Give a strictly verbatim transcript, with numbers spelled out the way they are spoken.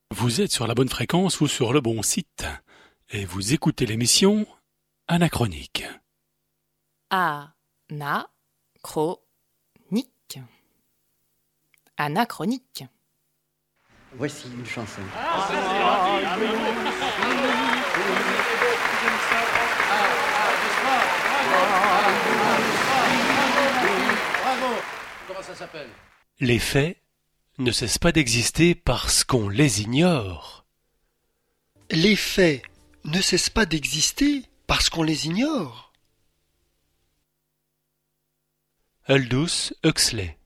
Vous êtes sur la bonne fréquence ou sur le bon site et vous écoutez l'émission Anachronique. Anachronique. Anachronique. Voici une chanson. Bravo. Comment ça s'appelle? Les faits ne cessent pas d'exister parce qu'on les ignore. Les faits ne cessent pas d'exister parce qu'on les ignore. Aldous Huxley.